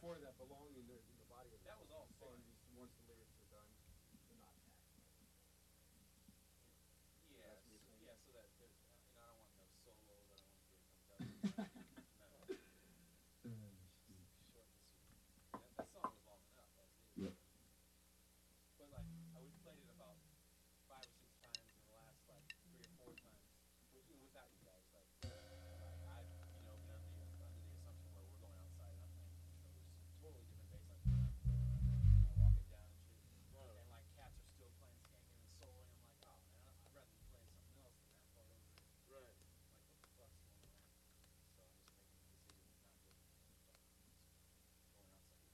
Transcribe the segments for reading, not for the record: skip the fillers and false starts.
before that belong in the body of the That was song. all He's fun. saying once the lyrics are done, they're not taxed. Yes, That's what you're saying. yeah. So that there's, I don't want no solos. I don't want to hear some none of that. Short and sweet. That song was long enough as is. Yeah. But like, we played it about 5 or 6 times in the last like 3 or 4 times, without you guys. Like I've been under the assumption where we're going outside and I'm playing, totally different bass lines. I walk it down and shit, and like cats are still playing skanking and soloing. I'm like, oh man, I'd rather be playing something else than that part over here. Right. Like, what the fuck's going on? So I'm just making the decision not to going outside.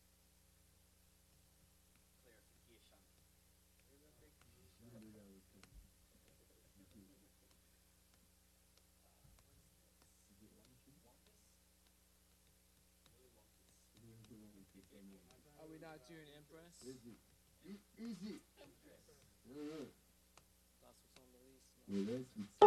Clarification. What is this? Wumpus? Willy Wumpus. Are we not doing Impress? Easy. Easy. Impress. That's what's on the list. Well, that's what's